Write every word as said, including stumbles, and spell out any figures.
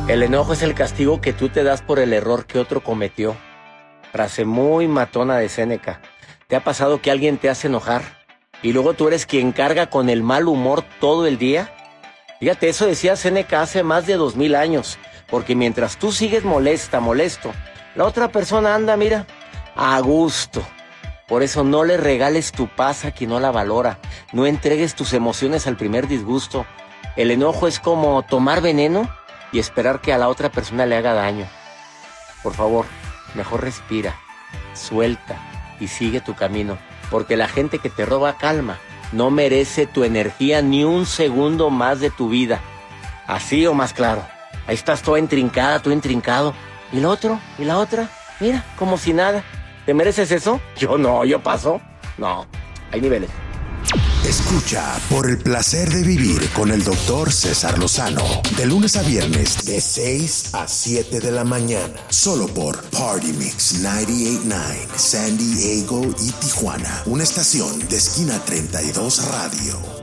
El enojo es el castigo que tú te das por el error que otro cometió. Frase muy matona de Séneca. ¿Te ha pasado que alguien te hace enojar y luego tú eres quien carga con el mal humor todo el día? Fíjate, eso decía Séneca hace más de dos mil años. Porque mientras tú sigues molesta, molesto, la otra persona anda, mira, a gusto. Por eso no le regales tu paz a quien no la valora. No entregues tus emociones al primer disgusto. El enojo es como tomar veneno y esperar que a la otra persona le haga daño. Por favor, mejor respira, suelta y sigue tu camino. Porque la gente que te roba calma no merece tu energía ni un segundo más de tu vida. Así o más claro. Ahí estás toda intrincada, todo intrincado. ¿Y el otro? ¿Y la otra? Mira, como si nada. ¿Te mereces eso? Yo no, yo paso. No, hay niveles. Escucha Por el Placer de Vivir con el doctor César Lozano. De lunes a viernes, de seis a siete de la mañana. Solo por Party Mix noventa y ocho punto nueve, San Diego y Tijuana. Una estación de Esquina treinta y dos Radio.